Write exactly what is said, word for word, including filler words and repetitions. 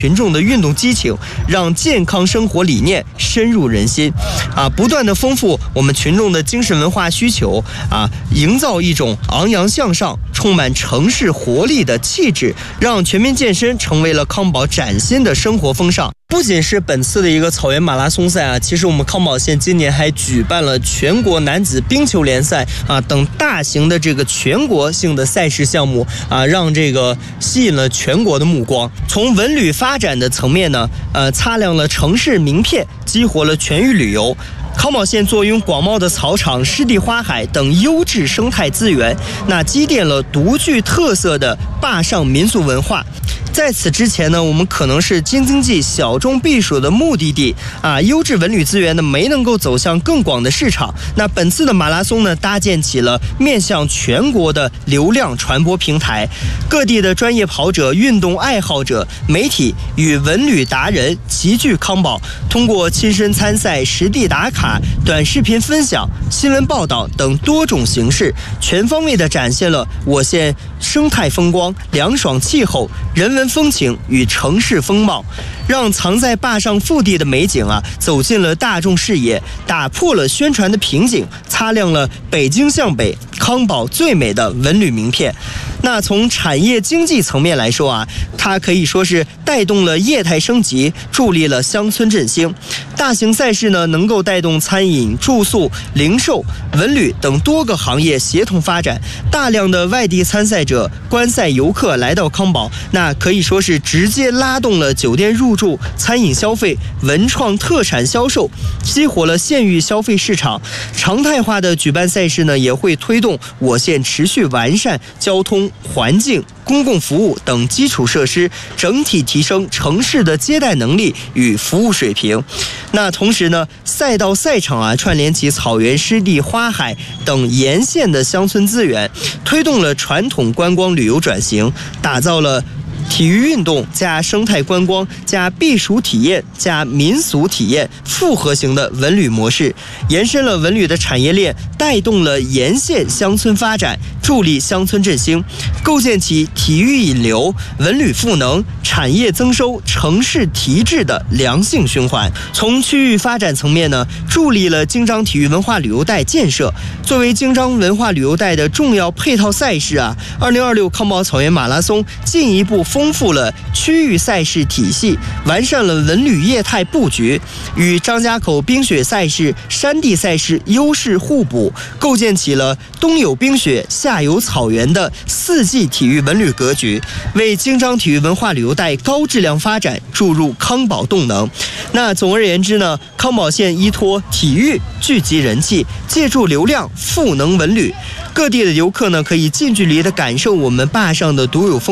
群众的运动激情，让健康生活理念深入人心，啊，不断的丰富我们群众的精神文化需求，啊，营造一种昂扬向上、充满城市活力的气质，让全民健身成为了康宝崭新的生活风尚。不仅是本次的一个草原马拉松赛啊，其实我们康宝县今年还举办了全国男子冰球联赛啊等大型的这个全国性的赛事项目啊，让这个吸引了全国的目光。从文旅发展的层面呢，呃，擦亮了城市名片，激活了全域旅游。康宝县坐拥广袤的草场、湿地花海等优质生态资源，那积淀了独具特色的坝上民俗文化。在此之前呢，我们可能是京津冀小众避暑的目的地啊，优质文旅资源呢没能够走向更广的市场。那本次的马拉松呢，搭建起了面向全国的流量传播平台，各地的专业跑者、运动爱好者、媒体与文旅达人齐聚康宝，通过亲身参赛、实地打卡、短视频分享、新闻报道等多种形式，全方位地展现了我县生态风光、凉爽气候、人文风情与城市风貌，让藏在坝上腹地的美景啊走进了大众视野，打破了宣传的瓶颈，擦亮了北京向北康宝最美的文旅名片。那从产业经济层面来说啊，它可以说是带动了业态升级，助力了乡村振兴。大型赛事呢，能够带动餐饮、住宿、零售、文旅等多个行业协同发展。大量的外地参赛者、观赛游客来到康宝，那可以说是直接拉动了酒店入住、餐饮消费、文创特产销售，激活了县域消费市场。常态化的举办赛事呢，也会推动我县持续完善交通、环境、公共服务等基础设施，整体提升城市的接待能力与服务水平。那同时呢，赛道赛场啊，串联起草原、湿地、花海等沿线的乡村资源，推动了传统观光旅游转型，打造了体育运动加生态观光加避暑体验加民俗体验复合型的文旅模式，延伸了文旅的产业链，带动了沿线乡村发展，助力乡村振兴，构建起体育引流、文旅赋能、产业增收、城市提质的良性循环。从区域发展层面呢，助力了京张体育文化旅游带建设。作为京张文化旅游带的重要配套赛事啊，二零二六康宝草原马拉松进一步丰富了区域赛事体系，完善了文旅业态布局，与张家口冰雪赛事、山地赛事优势互补，构建起了冬有冰雪、夏有草原的四季体育文旅格局，为京张体育文化旅游带高质量发展注入康宝动能。那总而言之呢，康宝县依托体育聚集人气，借助流量赋能文旅，各地的游客呢可以近距离的感受我们坝上的独有风